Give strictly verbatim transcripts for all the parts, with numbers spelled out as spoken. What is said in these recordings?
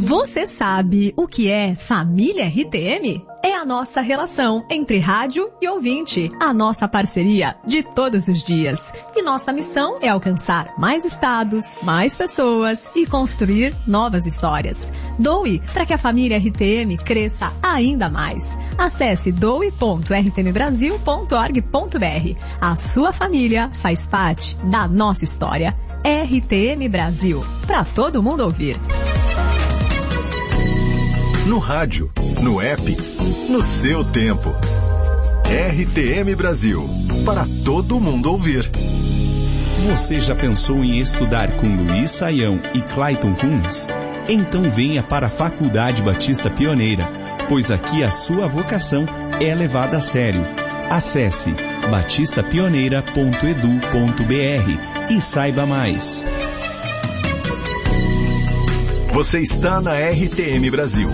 Você sabe o que é Família R T M? É a nossa relação entre rádio e ouvinte, a nossa parceria de todos os dias. E nossa missão é alcançar mais estados, mais pessoas e construir novas histórias. Doe para que a família R T M cresça ainda mais. Acesse doe ponto r t m brasil ponto org ponto b r. A sua família faz parte da nossa história. R T M Brasil, para todo mundo ouvir. No rádio, no app, no seu tempo. R T M Brasil, para todo mundo ouvir. Você já pensou em estudar com Luiz Saião e Clayton Kunz? Então venha para a Faculdade Batista Pioneira, pois aqui a sua vocação é levada a sério. Acesse batista pioneira ponto e d u ponto b r e saiba mais. Você está na R T M Brasil.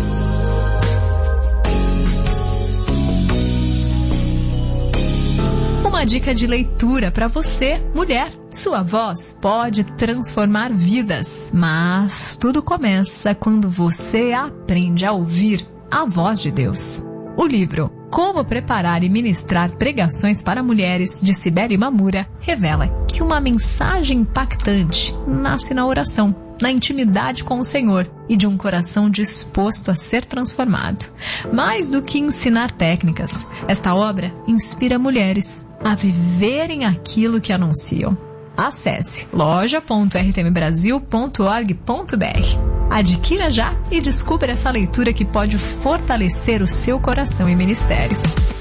Uma dica de leitura para você, mulher. Sua voz pode transformar vidas, mas tudo começa quando você aprende a ouvir a voz de Deus. O livro Como Preparar e Ministrar Pregações para Mulheres, de Cibele Mamura, revela que uma mensagem impactante nasce na oração, na intimidade com o Senhor e de um coração disposto a ser transformado. Mais do que ensinar técnicas, esta obra inspira mulheres a viverem aquilo que anunciam. Acesse loja ponto r t m brasil ponto org ponto b r. Adquira já e descubra essa leitura que pode fortalecer o seu coração e ministério.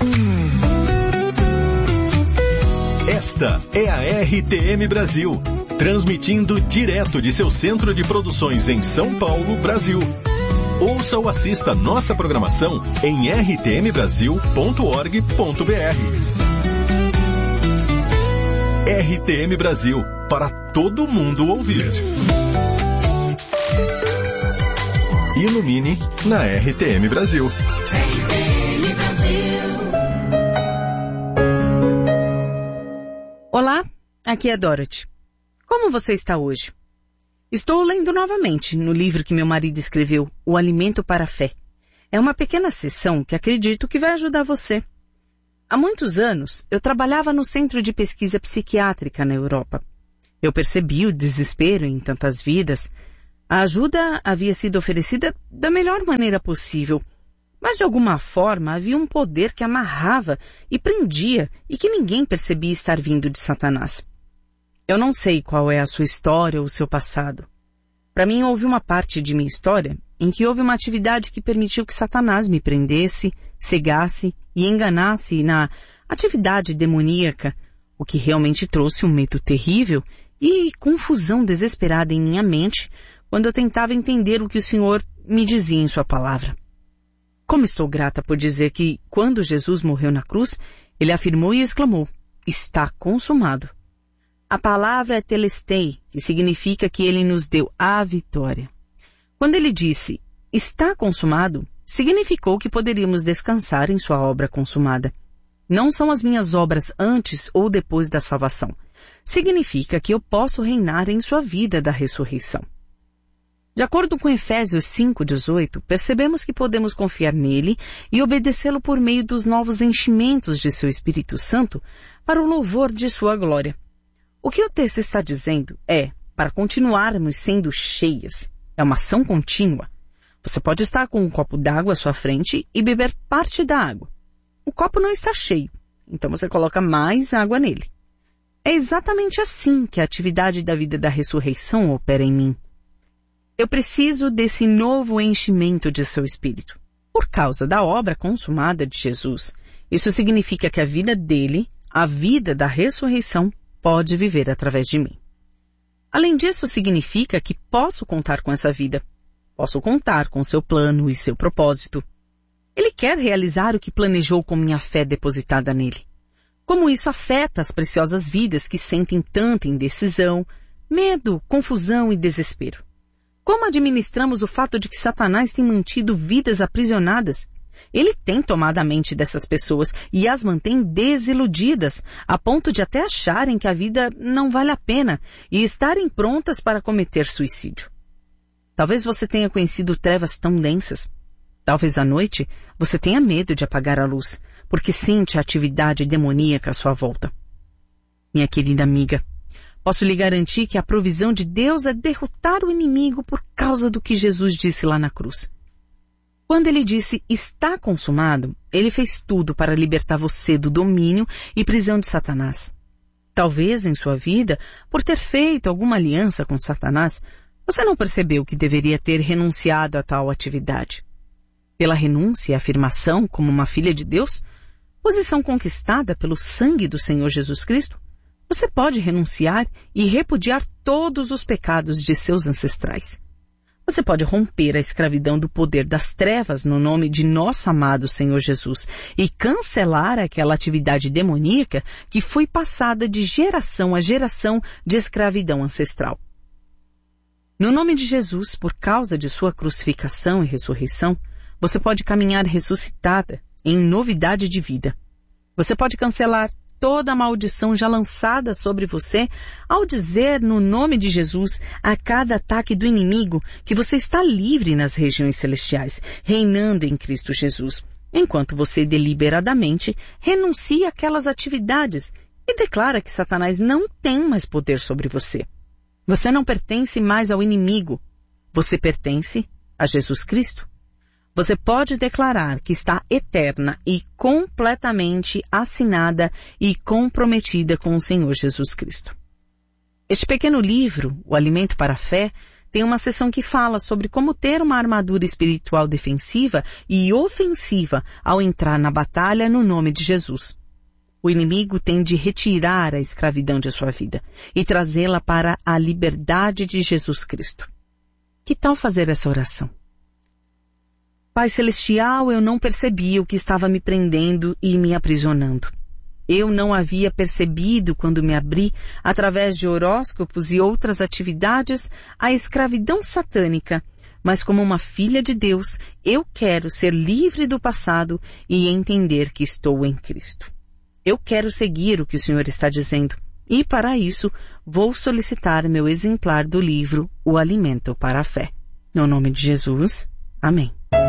Esta é a R T M Brasil, transmitindo direto de seu centro de produções em São Paulo, Brasil. Ouça ou assista nossa programação em r t m brasil ponto org ponto b r. R T M Brasil, para todo mundo ouvir. Ilumine na R T M Brasil. R T M Brasil. Olá, aqui é Dorothy. Como você está hoje? Estou lendo novamente no livro que meu marido escreveu, O Alimento para a Fé. É uma pequena sessão que acredito que vai ajudar você. Há muitos anos, eu trabalhava no Centro de Pesquisa Psiquiátrica na Europa. Eu percebi o desespero em tantas vidas. A ajuda havia sido oferecida da melhor maneira possível, mas de alguma forma havia um poder que amarrava e prendia e que ninguém percebia estar vindo de Satanás. Eu não sei qual é a sua história ou o seu passado. Para mim, houve uma parte de minha história em que houve uma atividade que permitiu que Satanás me prendesse, cegasse e enganasse na atividade demoníaca, o que realmente trouxe um medo terrível e confusão desesperada em minha mente quando eu tentava entender o que o Senhor me dizia em sua palavra. Como estou grata por dizer que, quando Jesus morreu na cruz, ele afirmou e exclamou, está consumado. A palavra é telestei, que significa que ele nos deu a vitória. Quando ele disse, está consumado, significou que poderíamos descansar em sua obra consumada. Não são as minhas obras antes ou depois da salvação. Significa que eu posso reinar em sua vida da ressurreição. De acordo com Efésios cinco, dezoito, percebemos que podemos confiar nele e obedecê-lo por meio dos novos enchimentos de seu Espírito Santo para o louvor de sua glória. O que o texto está dizendo é, para continuarmos sendo cheias, é uma ação contínua. Você pode estar com um copo d'água à sua frente e beber parte da água. O copo não está cheio, então você coloca mais água nele. É exatamente assim que a atividade da vida da ressurreição opera em mim. Eu preciso desse novo enchimento de seu espírito. Por causa da obra consumada de Jesus, isso significa que a vida dele, a vida da ressurreição, pode viver através de mim. Além disso, significa que posso contar com essa vida. Posso contar com seu plano e seu propósito. Ele quer realizar o que planejou com minha fé depositada nele. Como isso afeta as preciosas vidas que sentem tanta indecisão, medo, confusão e desespero. Como administramos o fato de que Satanás tem mantido vidas aprisionadas? Ele tem tomado a mente dessas pessoas e as mantém desiludidas, a ponto de até acharem que a vida não vale a pena e estarem prontas para cometer suicídio. Talvez você tenha conhecido trevas tão densas. Talvez à noite você tenha medo de apagar a luz, porque sente a atividade demoníaca à sua volta. Minha querida amiga, posso lhe garantir que a provisão de Deus é derrotar o inimigo por causa do que Jesus disse lá na cruz. Quando ele disse, está consumado, ele fez tudo para libertar você do domínio e prisão de Satanás. Talvez em sua vida, por ter feito alguma aliança com Satanás, você não percebeu que deveria ter renunciado a tal atividade. Pela renúncia e afirmação como uma filha de Deus, posição conquistada pelo sangue do Senhor Jesus Cristo, você pode renunciar e repudiar todos os pecados de seus ancestrais. Você pode romper a escravidão do poder das trevas no nome de nosso amado Senhor Jesus e cancelar aquela atividade demoníaca que foi passada de geração a geração de escravidão ancestral. No nome de Jesus, por causa de sua crucificação e ressurreição, você pode caminhar ressuscitada em novidade de vida. Você pode cancelar toda a maldição já lançada sobre você ao dizer no nome de Jesus a cada ataque do inimigo que você está livre nas regiões celestiais, reinando em Cristo Jesus, enquanto você deliberadamente renuncia àquelas atividades e declara que Satanás não tem mais poder sobre você. Você não pertence mais ao inimigo, você pertence a Jesus Cristo. Você pode declarar que está eterna e completamente assinada e comprometida com o Senhor Jesus Cristo. Este pequeno livro, O Alimento para a Fé, tem uma seção que fala sobre como ter uma armadura espiritual defensiva e ofensiva ao entrar na batalha no nome de Jesus. O inimigo tem de retirar a escravidão de sua vida e trazê-la para a liberdade de Jesus Cristo. Que tal fazer essa oração? Pai Celestial, eu não percebi o que estava me prendendo e me aprisionando. Eu não havia percebido quando me abri, através de horóscopos e outras atividades, a escravidão satânica, mas como uma filha de Deus, eu quero ser livre do passado e entender que estou em Cristo. Eu quero seguir o que o Senhor está dizendo e, para isso, vou solicitar meu exemplar do livro O Alimento para a Fé. No nome de Jesus, amém.